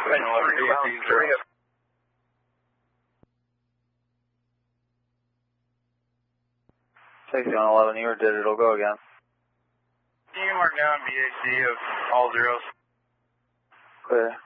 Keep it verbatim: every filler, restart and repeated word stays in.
sixty one eleven, you were digital, go again. Can you mark down B A C of all zeros? Clear.